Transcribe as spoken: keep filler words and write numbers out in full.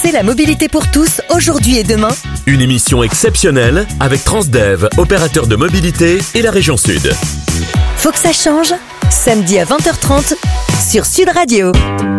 C'est la mobilité pour tous, aujourd'hui et demain. Une émission exceptionnelle avec Transdev, opérateur de mobilité et la région Sud. Faut que ça change. Samedi à vingt heures trente sur Sud Radio.